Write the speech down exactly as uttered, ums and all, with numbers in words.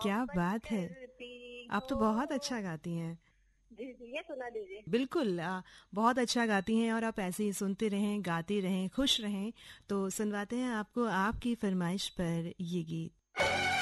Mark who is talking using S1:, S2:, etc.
S1: क्या
S2: मोहब्बत
S1: बात है,
S2: करती
S1: आप तो बहुत अच्छा
S2: हूँ।
S1: गाती हैं।
S2: जी जी, ये सुना दीजिए।
S1: बिल्कुल, आ, बहुत अच्छा गाती हैं और आप ऐसे ही सुनते रहें, गाती रहें, खुश रहें। तो सुनवाते हैं आपको आपकी फरमाइश पर ये गीत।